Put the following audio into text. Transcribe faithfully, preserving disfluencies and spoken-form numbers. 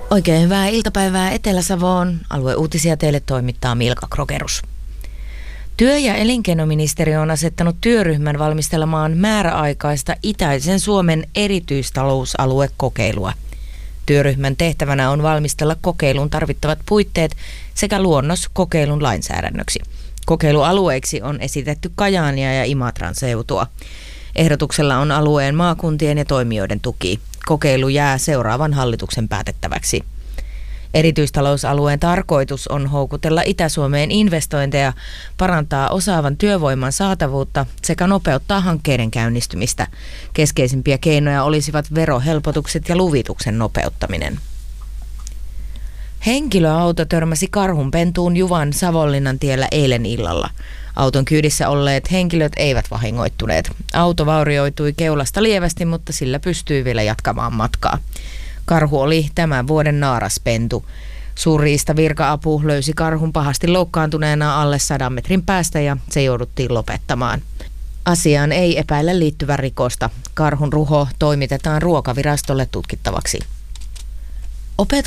Oikein hyvää iltapäivää Etelä-Savoon. Alueuutisia teille toimittaa Milka Krogerus. Työ- ja elinkeinoministeriö on asettanut työryhmän valmistelemaan määräaikaista itäisen Suomen erityistalousaluekokeilua. Työryhmän tehtävänä on valmistella kokeiluun tarvittavat puitteet sekä luonnos kokeilun lainsäädännöksi. Kokeilualueiksi on esitetty Kajaania ja Imatran seutua. Ehdotuksella on alueen maakuntien ja toimijoiden tuki. Kokeilu jää seuraavan hallituksen päätettäväksi. Erityistalousalueen tarkoitus on houkutella Itä-Suomeen investointeja, parantaa osaavan työvoiman saatavuutta sekä nopeuttaa hankkeiden käynnistymistä. Keskeisimpiä keinoja olisivat verohelpotukset ja luvituksen nopeuttaminen. Henkilöauto törmäsi karhunpentuun Juvan Savonlinnan tiellä eilen illalla. Auton kyydissä olleet henkilöt eivät vahingoittuneet. Auto vaurioitui keulasta lievästi, mutta sillä pystyi vielä jatkamaan matkaa. Karhu oli tämän vuoden naaraspentu. Suurriista virka-apu löysi karhun pahasti loukkaantuneena alle sadan metrin päästä ja se jouduttiin lopettamaan. Asiaan ei epäillä liittyvän rikosta. Karhun ruho toimitetaan Ruokavirastolle tutkittavaksi.